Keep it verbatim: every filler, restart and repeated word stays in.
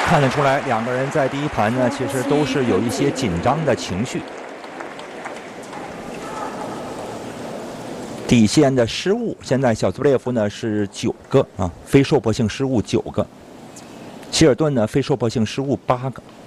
看得出来，两个人在第一盘呢，其实都是有一些紧张的情绪。底线的失误，现在小兹布列夫呢是九个啊，非受迫性失误九个；希尔顿呢非受迫性失误八个。